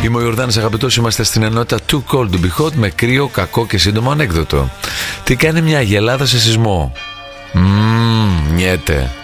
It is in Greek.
Είμαι ο Ιορδάνης, αγαπητός, είμαστε στην ενότητα Too Cold to Be Hot με κρύο, κακό και σύντομο ανέκδοτο. Τι κάνει μια αγελάδα σε σεισμό? Νιέται.